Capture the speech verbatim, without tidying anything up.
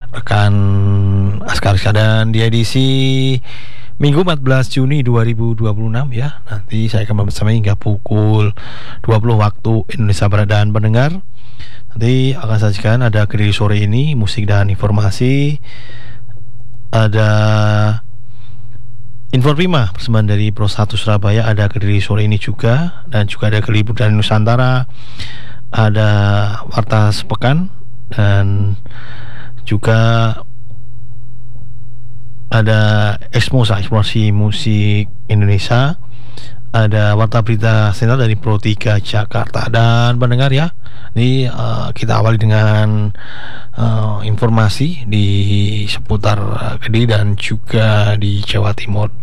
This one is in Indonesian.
rekan Askar dan di edisi Minggu empat belas Juni dua ribu dua puluh enam ya. Nanti saya akan bersama hingga pukul dua puluh waktu Indonesia Barat. Dan pendengar, nanti akan sajikan ada Kediri sore ini musik dan informasi, ada Info Prima persembahan dari Pro satu Surabaya, ada Kediri sore ini juga, dan juga ada Keliputan Nusantara, ada Warta Sepekan, dan juga ada Exmosa, eksplorasi musik Indonesia, ada Warta Berita Sentral dari Pro tiga Jakarta. Dan pendengar ya, ini uh, kita awali dengan uh, informasi di seputar uh, Kediri dan juga di Jawa Timur.